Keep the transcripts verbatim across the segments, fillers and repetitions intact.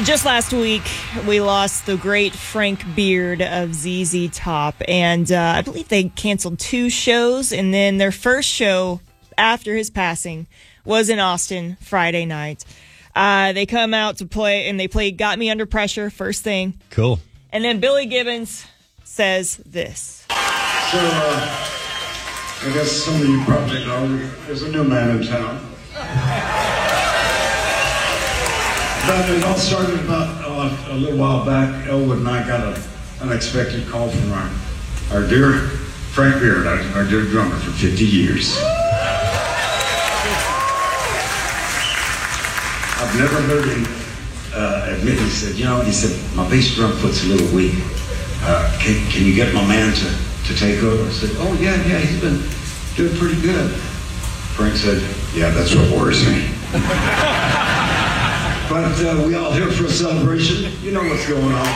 Just last week, we lost the great Frank Beard of Z Z Top, and uh, I believe they canceled two shows, and then their first show after his passing was in Austin Friday night. Uh, they come out to play, and they played Got Me Under Pressure, first thing. Cool. And then Billy Gibbons says this. So, uh, I guess some of you probably know there's a new man in town. But it all started about uh, a little while back. Elwood and I got an unexpected call from our, our dear Frank Beard, our, our dear drummer for fifty years. I've never heard him uh, admit. He said, you know, he said, my bass drum foot's a little weak. Uh, can, can you get my man to, to take over? I said, oh, yeah, yeah, he's been doing pretty good. Frank said, yeah, that's what worries me. But uh, we all here for a celebration. You know what's going on.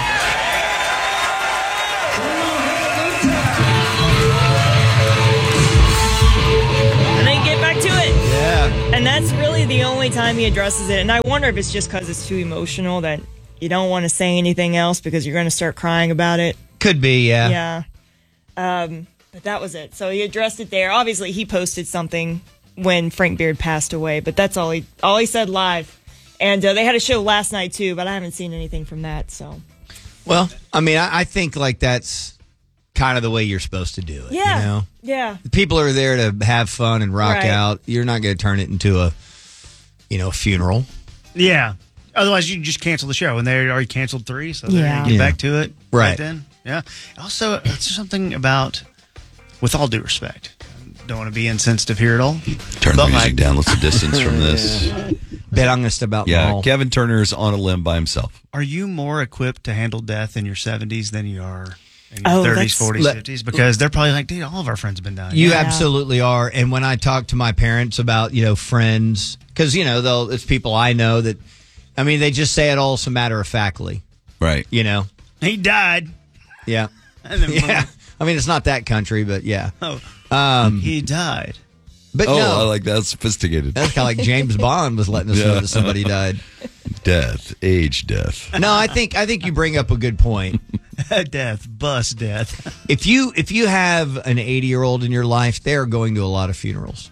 And then get back to it. Yeah. And that's really the only time he addresses it. And I wonder if it's just because it's too emotional that you don't want to say anything else because you're going to start crying about it. Could be, yeah. Yeah. Um, but that was it. So he addressed it there. Obviously, he posted something when Frank Beard passed away, but that's all he all he said live. And uh, they had a show last night, too, but I haven't seen anything from that. So, Well, I mean, I, I think like that's kind of the way you're supposed to do it. yeah. You know? Yeah. People are there to have fun and rock Right. out. You're not going to turn it into a, you know, funeral. Yeah. Otherwise, you just cancel the show, and they already canceled three, so Yeah. they're going to get Yeah. back to it Right. then. Yeah. Also, there's something about, with all due respect, don't want to be insensitive here at all. Turn But the music like- down. Let's distance from this. Bet I'm going to step out Yeah, mall. Kevin Turner's on a limb by himself. Are you more equipped to handle death in your seventies than you are in your Oh, thirties, that's- forties, Let- fifties? Because they're probably like, dude, all of our friends have been dying. You Yeah. absolutely are. And when I talk to my parents about, you know, friends, because, you know, they'll, it's people I know that, I mean, they just say it all so matter of factly, Right. you know? He died. Yeah. And then Yeah. I mean, it's not that country, but yeah. Oh, Um, he died. but Oh, no. I like that. Sophisticated. That's kind of like James Bond was letting us know Yeah. that somebody died. Death. Age death. No, I think I think you bring up a good point. Death. Bus death. If you if you have an eighty year old in your life, they're going to a lot of funerals.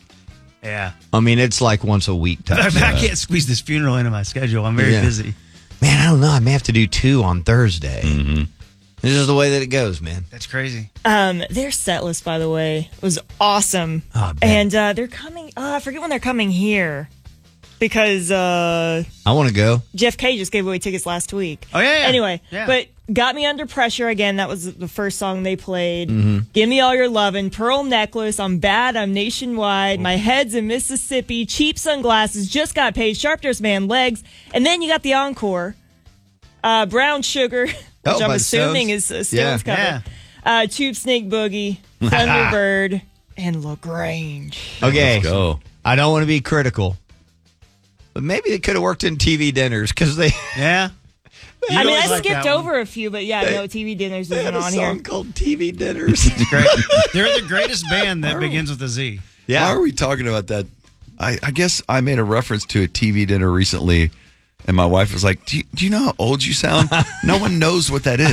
Yeah. I mean, it's like once a week type. I, stuff. can't squeeze this funeral into my schedule. I'm very Yeah. busy. Man, I don't know. I may have to do two on Thursday. Mm-hmm. This is the way that it goes, man. That's crazy. Um, their set list, by the way, was awesome. Oh, I bet. and uh, they're coming, uh, I forget when they're coming here because uh, I want to go. Jeff K just gave away tickets last week. Oh, yeah, yeah. Anyway, Yeah. but Got Me Under Pressure again. That was the first song they played. Mm-hmm. Give Me All Your Lovin', Pearl Necklace, I'm Bad, I'm Nationwide, My Head's in Mississippi, Cheap Sunglasses, Just Got Paid, Sharp Dressed Man, Legs, and then you got the encore, uh, Brown Sugar, which Oh, I'm by the assuming Stones? is a Stones Yeah. cover. Yeah. Uh, Tube Snake Boogie, Thunderbird, and LaGrange. Okay. Let's go. I don't want to be critical, but maybe they could have worked in T V dinners because they. Yeah. I mean, I always like skipped that one. over a few, but yeah, no, T V Dinners They isn't had a on song here. called T V dinners. Great. They're the greatest band that begins with a Z. Yeah. Why are we talking about that? I, I guess I made a reference to a T V dinner recently, and my wife was like, do you, do you know how old you sound? No one knows what that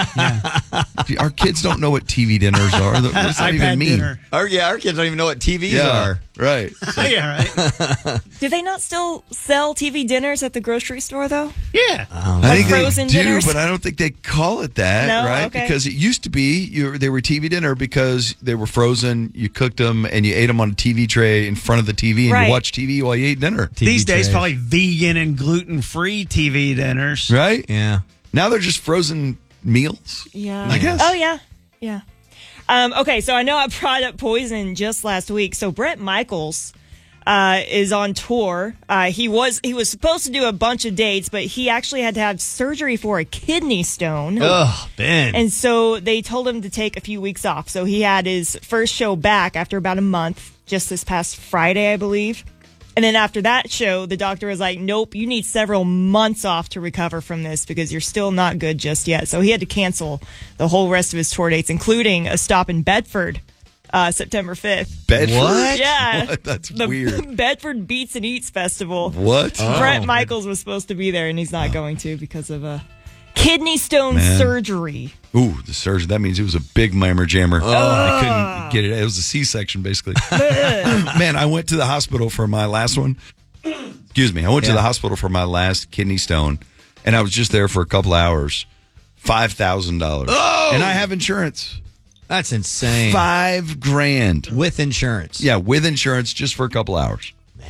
is. Our kids don't know what T V dinners are. What does that iPad even mean? dinner. Our, yeah, our kids don't even know what T Vs Yeah, are. right. Yeah, right. Do they not still sell T V dinners at the grocery store, though? Yeah. I think frozen they do, dinners? but I don't think they call it that, No? right? Okay. Because it used to be you they were T V dinner because they were frozen. You cooked them and you ate them on a T V tray in front of the T V, and Right. you watched T V while you ate dinner. T V These days, trays. probably vegan and gluten-free T V dinners. Right? Yeah. Now they're just frozen meals. Yeah. I guess. Oh, yeah. Yeah. Um, okay, so I know I brought up Poison just last week. So Brett Michaels uh, is on tour. Uh, he was he was supposed to do a bunch of dates, but he actually had to have surgery for a kidney stone. Ugh, Ben. And so they told him to take a few weeks off. So he had his first show back after about a month, just this past Friday, I believe. And then after that show, the doctor was like, nope, you need several months off to recover from this because you're still not good just yet. So he had to cancel the whole rest of his tour dates, including a stop in Bedford uh, September fifth. Bedford? What? Yeah. What? That's the weird. Bedford Beats and Eats Festival. What? Oh. Brett Michaels was supposed to be there, and he's not going to because of a kidney stone Man. surgery. Ooh, the surgeon. That means it was a big mammer jammer. I couldn't get it. It was a C-section, basically. Man, I went to the hospital for my last one. Excuse me. I went Yeah. to the hospital for my last kidney stone, and I was just there for a couple hours. five thousand dollars. Oh! And I have insurance. That's insane. Five grand. With insurance. Yeah, with insurance just for a couple hours.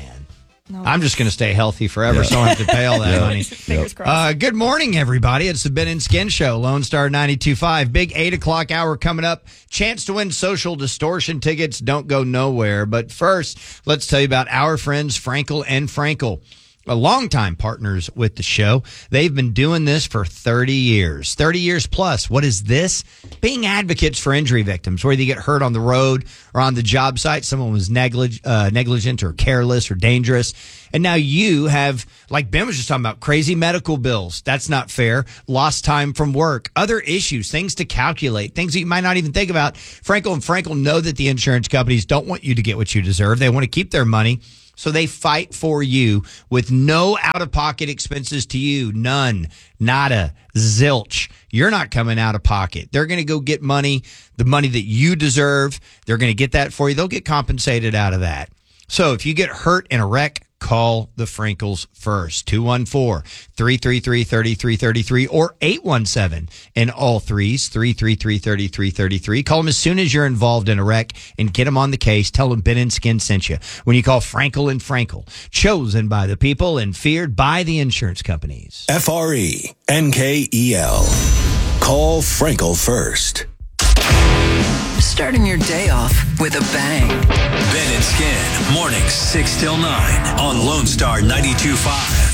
I'm just going to stay healthy forever, so I don't have to pay all that money. Fingers crossed. Uh, good morning, everybody. It's the Ben and Skin Show, Lone Star ninety-two point five. Big eight o'clock hour coming up. Chance to win Social Distortion tickets. Don't go nowhere. But first, let's tell you about our friends, Frankel and Frankel. A longtime partners with the show. They've been doing this for thirty years. thirty years plus. What is this? Being advocates for injury victims, whether you get hurt on the road or on the job site, someone was neglig- uh, negligent or careless or dangerous. And now you have, like Ben was just talking about, crazy medical bills. That's not fair. Lost time from work. Other issues, things to calculate, things that you might not even think about. Frankel and Frankel know that the insurance companies don't want you to get what you deserve. They want to keep their money. So they fight for you with no out-of-pocket expenses to you. None. Nada. Zilch. You're not coming out of pocket. They're going to go get money, the money that you deserve. They're going to get that for you. They'll get compensated out of that. So if you get hurt in a wreck, call the Frankels first. two one four, three three three, three three three three or eight one seven in all threes, three three three, three three three three. Call them as soon as you're involved in a wreck and get them on the case. Tell them Ben and Skin sent you. When you call Frankel and Frankel, chosen by the people and feared by the insurance companies. F R E N K E L. Call Frankel first. Starting your day off with a bang. Ben and Skin, mornings six till nine on Lone Star ninety-two point five.